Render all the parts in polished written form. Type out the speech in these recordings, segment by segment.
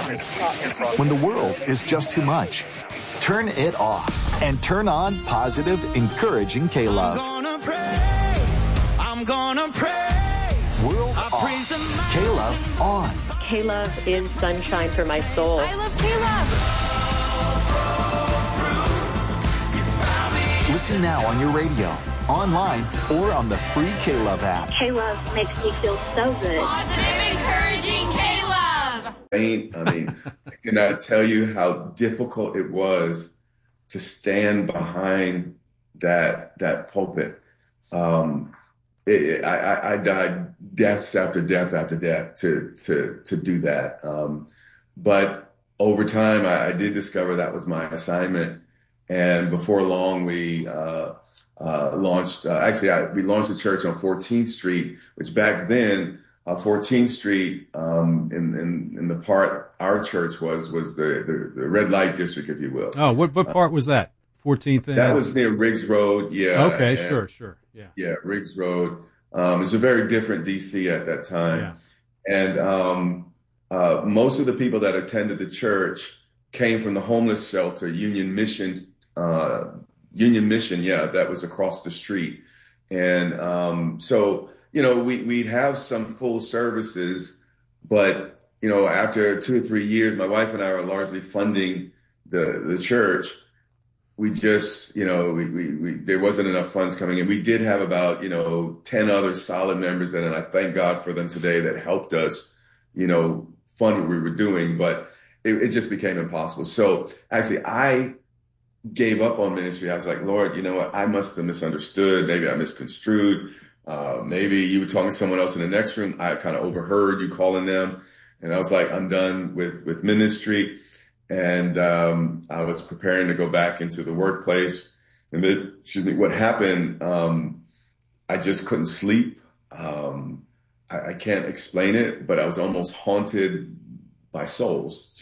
When the world is just too much, turn it off and turn on positive, encouraging K-Love. I'm gonna praise. World off. K-Love on. K-Love is sunshine for my soul. I love K-Love. Listen now on your radio, online, or on the free K-Love app. K-Love makes me feel so good. Positive, encouraging K-Love. I mean, I cannot tell you how difficult it was to stand behind that pulpit. I died deaths after death after death to do that. But over time, I did discover that was my assignment. And before long, we launched. We launched a church on 14th Street, which back then, 14th Street in the part our church was the red light district, if you will. Oh, what part was that? 14th. That was near Riggs Road. Yeah. Okay. Sure. Yeah. Yeah. Riggs Road. It was a very different DC at that time. Yeah. And most of the people that attended the church came from the homeless shelter, Union Mission. Yeah, that was across the street. And so, we'd have some full services, but, after 2 or 3 years, my wife and I were largely funding the church. We just, there wasn't enough funds coming in. We did have about, 10 other solid members, and I thank God for them today that helped us, fund what we were doing, but it just became impossible. So actually, I gave up on ministry. I was like, Lord, you know what? I must have misunderstood. Maybe I misconstrued. Maybe you were talking to someone else in the next room. I kind of overheard you calling them, and I was like, I'm done with ministry. And I was preparing to go back into the workplace. And then, what happened, I just couldn't sleep. I can't explain it, but I was almost haunted by souls.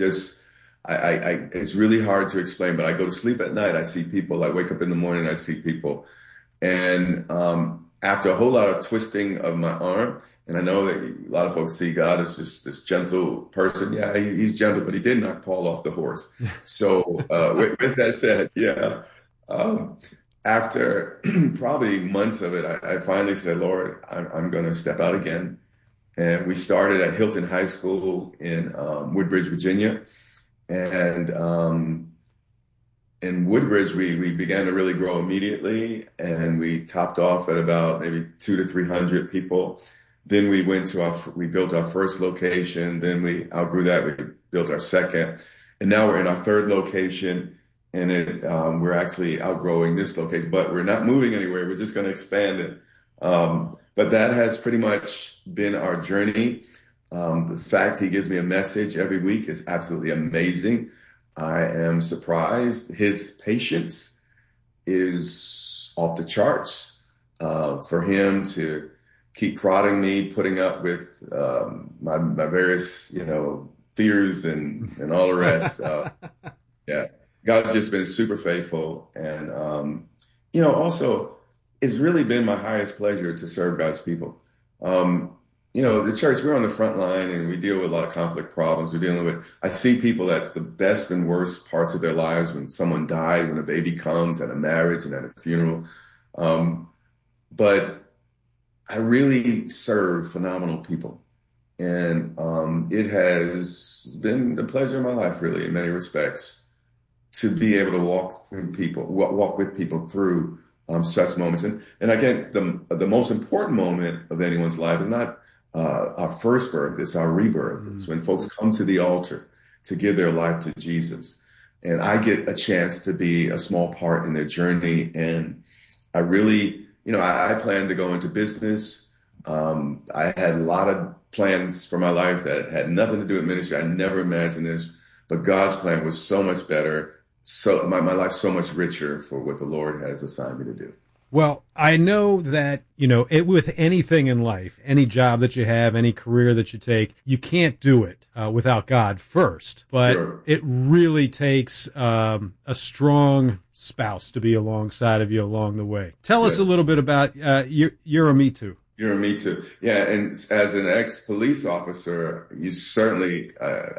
It's really hard to explain, but I go to sleep at night. I see people. I wake up in the morning, I see people. And after a whole lot of twisting of my arm, and I know that a lot of folks see God as just this gentle person. Yeah, he's gentle, but he did knock Paul off the horse. So with that said, yeah, after probably months of it, I finally said, Lord, I'm going to step out again. And we started at Hilton High School in Woodbridge, Virginia. And in Woodbridge, we began to really grow immediately. And we topped off at about maybe 200 to 300 people. Then we built our first location. Then we outgrew that. We built our second. And now we're in our third location. And we're actually outgrowing this location. But we're not moving anywhere. We're just going to expand it. But that has pretty much been our journey. The fact he gives me a message every week is absolutely amazing. I am surprised. His patience is off the charts. For him to keep prodding me, putting up with my various, fears and all the rest. Yeah, God's just been super faithful. And, also, it's really been my highest pleasure to serve God's people. The church, we're on the front line and we deal with a lot of conflict problems. I see people at the best and worst parts of their lives, when someone died, when a baby comes, at a marriage and at a funeral. But I really serve phenomenal people. And it has been the pleasure of my life, really, in many respects, to be able to walk with people through such moments. And again, the most important moment of anyone's life is not our first birth, it's our rebirth. Mm-hmm. It's when folks come to the altar to give their life to Jesus. And I get a chance to be a small part in their journey. And I really, I plan to go into business. I had a lot of plans for my life that had nothing to do with ministry. I never imagined this, but God's plan was so much better. So my life's so much richer for what the Lord has assigned me to do. Well, I know that, with anything in life, any job that you have, any career that you take, you can't do it without God first. But sure, it really takes a strong spouse to be alongside of you along the way. Tell us a little bit about You're a Me Too. You're a Me Too. Yeah, and as an ex-police officer, you certainly